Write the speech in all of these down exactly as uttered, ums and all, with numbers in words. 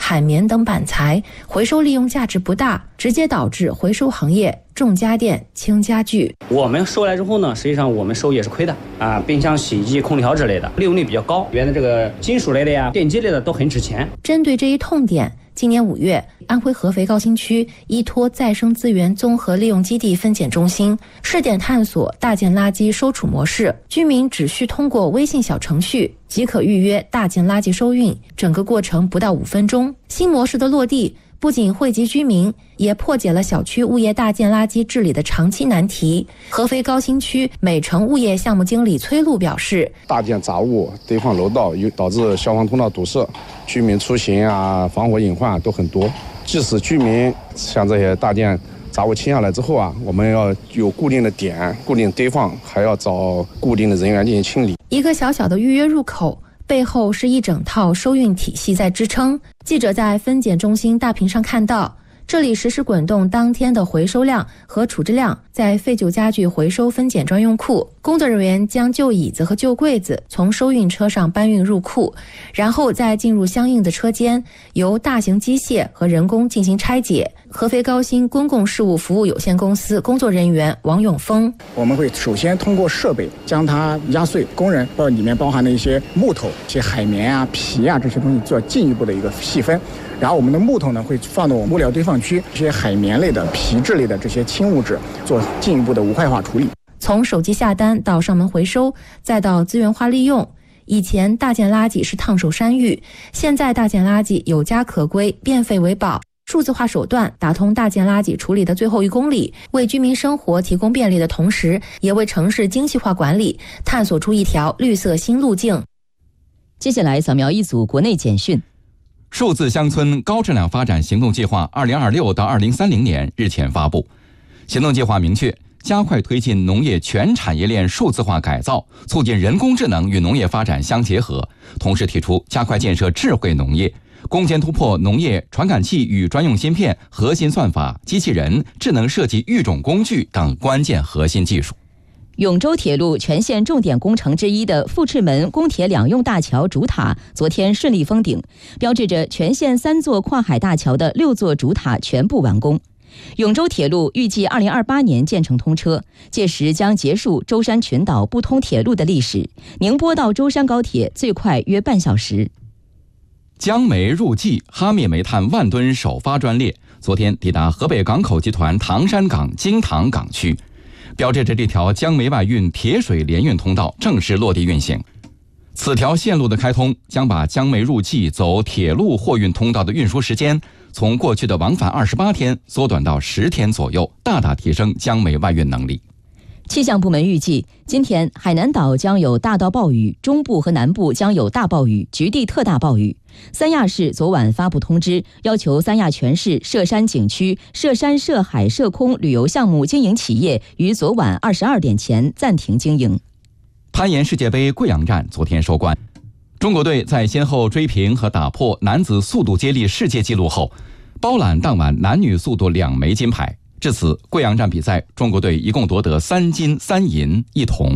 海绵等板材，回收利用价值不大，直接导致回收行业重家电、轻家具。 我们收来之后呢，实际上我们收也是亏的啊，冰箱、洗衣机、空调之类的利用率比较高，里面的这个金属类的呀、电机类的都很值钱。 针对这一痛点，今年五月，安徽合肥高新区依托再生资源综合利用基地分拣中心试点探索大件垃圾收储模式，居民只需通过微信小程序即可预约大件垃圾收运，整个过程不到五分钟。新模式的落地不仅惠及居民，也破解了小区物业大件垃圾治理的长期难题。合肥高新区美城物业项目经理崔璐表示， 大件杂物堆放楼道，导致消防通道堵塞，居民出行啊、防火隐患都很多。即使居民像这些大件杂物清下来之后啊，我们要有固定的点、固定堆放，还要找固定的人员进行清理。 一个小小的预约入口，背后是一整套收运体系在支撑。记者在分拣中心大屏上看到，这里实时滚动当天的回收量和处置量，在废旧家具回收分拣专用库，工作人员将旧椅子和旧柜子从收运车上搬运入库，然后再进入相应的车间，由大型机械和人工进行拆解。合肥高新公共事务服务有限公司工作人员王永峰， 我们会首先通过设备将它压碎，工人包里面包含的一些木头、一些海绵啊、皮啊这些东西做进一步的一个细分，然后我们的木头呢会放到我们物料堆放区，这些海绵类的、皮质类的这些轻物质做进一步的无害化处理。 从手机下单到上门回收，再到资源化利用。以前大件垃圾是烫手山芋，现在大件垃圾有家可归，变废为宝。数字化手段打通大件垃圾处理的最后一公里，为居民生活提供便利的同时，也为城市精细化管理探索出一条绿色新路径。 接下来扫描一组国内简讯。 数字乡村高质量发展行动计划二零二六到二零三零年日前发布。行动计划明确，加快推进农业全产业链数字化改造，促进人工智能与农业发展相结合，同时提出加快建设智慧农业，攻坚突破农业传感器与专用芯片、核心算法、机器人、智能设计育种工具等关键核心技术。 永州铁路全线重点工程之一的富赤门公铁两用大桥主塔昨天顺利封顶，标志着全线三座跨海大桥的六座主塔全部完工。永州铁路预计二零二八年建成通车，届时将结束舟山群岛不通铁路的历史。宁波到舟山高铁最快约半小时。 江煤入冀哈密煤炭万吨首发专列昨天抵达河北港口集团唐山港京塘港区，标志着这条江煤外运铁水联运通道正式落地运行。此条线路的开通将把江煤入冀走铁路货运通道的运输时间从过去的往返二十八天缩短到十天左右，大大提升江煤外运能力。 气象部门预计，今天海南岛将有大到暴雨，中部和南部将有大暴雨，局地特大暴雨。三亚市昨晚发布通知，要求三亚全市涉山景区、涉山、涉海、涉空旅游项目经营企业于昨晚二十二点前暂停经营。 攀岩世界杯贵阳站昨天收官，中国队在先后追平和打破男子速度接力世界纪录后，包揽当晚男女速度两枚金牌。至此，贵阳站比赛，中国队一共夺得三金三银一铜。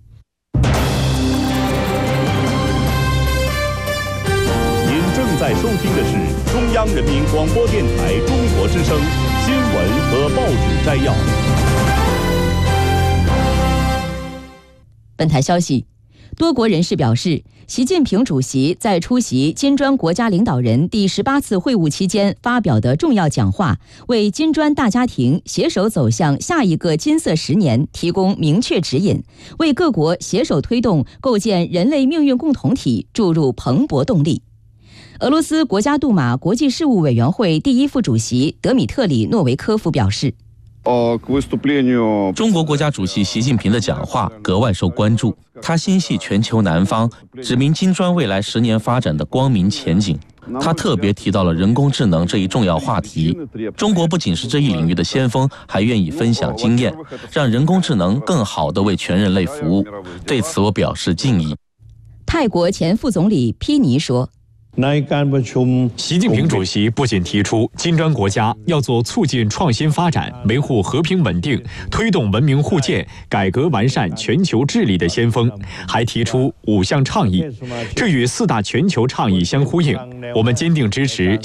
您正在收听的是中央人民广播电台中国之声新闻和报纸摘要。 本台消息，多国人士表示，习近平主席在出席金砖国家领导人第十八次会晤期间发表的重要讲话，为金砖大家庭携手走向下一个金色十年提供明确指引，为各国携手推动构建人类命运共同体注入蓬勃动力。俄罗斯国家杜马国际事务委员会第一副主席德米特里诺维科夫表示， 中国国家主席习近平的讲话格外受关注，他心系全球南方，指明金砖未来十年发展的光明前景。他特别提到了人工智能这一重要话题。中国不仅是这一领域的先锋，还愿意分享经验，让人工智能更好地为全人类服务。对此我表示敬意。 泰国前副总理披尼说， 习近平主席不仅提出金砖国家要做促进创新发展、维护和平稳定、推动文明互鉴、改革完善全球治理的先锋，还提出五项倡议，这与四大全球倡议相呼应。我们坚定支持